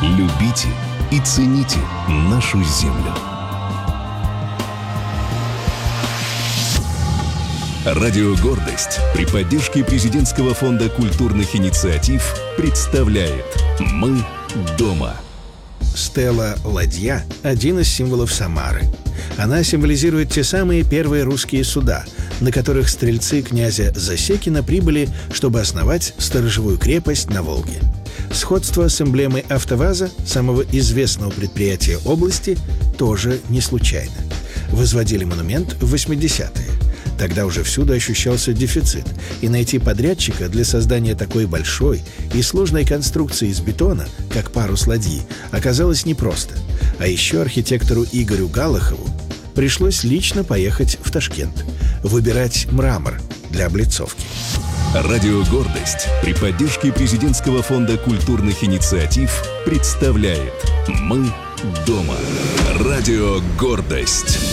Любите и цените нашу землю. Радио «Гордость» при поддержке Президентского фонда культурных инициатив представляет «Мы дома». Стела ладья – один из символов Самары. Она символизирует те самые первые русские суда, на которых стрельцы князя Засекина прибыли, чтобы основать сторожевую крепость на Волге. Сходство с эмблемой «АвтоВАЗа», самого известного предприятия области, тоже не случайно. Возводили монумент в 80-е. Тогда уже всюду ощущался дефицит, и найти подрядчика для создания такой большой и сложной конструкции из бетона, как парус ладьи, оказалось непросто. А еще архитектору Игорю Галахову пришлось лично поехать в Ташкент, выбирать мрамор для облицовки. Радио «Гордость» при поддержке Президентского фонда культурных инициатив представляет «Мы дома». Радио «Гордость».